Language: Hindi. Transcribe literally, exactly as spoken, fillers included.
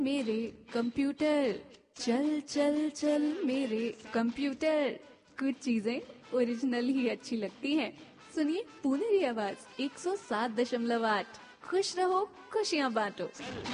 मेरे कंप्यूटर, चल चल चल मेरे कंप्यूटर। कुछ चीजें ओरिजिनल ही अच्छी लगती हैं। सुनिए पुनेरी आवाज एक सौ सात दशमलव आठ। खुश रहो, खुशियां बांटो।